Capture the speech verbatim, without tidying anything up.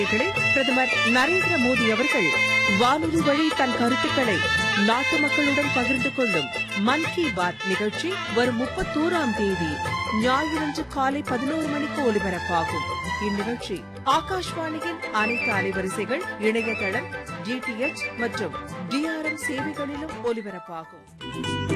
பிரதமர் நரேந்திர மோடி அவர்கள் வானொலி வழி தன் கருத்துக்களை நாட்டு மக்களுடன் பகிர்ந்து கொள்ளும் மன் கி பாத் நிகழ்ச்சி வரும் முப்பத்தோராம் தேதி ஞாயிறன்று காலை பதினோரு மணிக்கு ஒலிபரப்பாகும். இந்நிகழ்ச்சி ஆகாஷ்வாணியின் அனைத்து அலைவரிசைகள், இணையதளம், டிடிஎச் மற்றும் டிஆர்எம் சேவைகளிலும் ஒலிபரப்பாகும்.